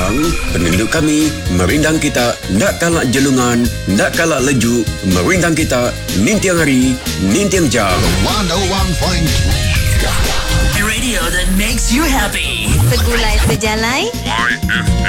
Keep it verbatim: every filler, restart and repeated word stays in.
Sabang, penduduk kami, merindang kita, nak kalak jelungan, nak kalak leju, merindang kita, nintiang hari, nintiang jam. one oh one point three Radio that makes you happy. Segulai sejalai. Y F M.